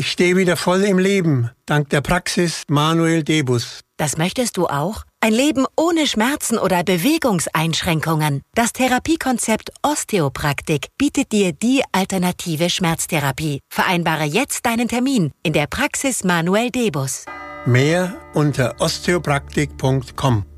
Ich stehe wieder voll im Leben, dank der Praxis Manuel Debus. Das möchtest du auch? Ein Leben ohne Schmerzen oder Bewegungseinschränkungen. Das Therapiekonzept Osteopraktik bietet dir die alternative Schmerztherapie. Vereinbare jetzt deinen Termin in der Praxis Manuel Debus. Mehr unter osteopraktik.com.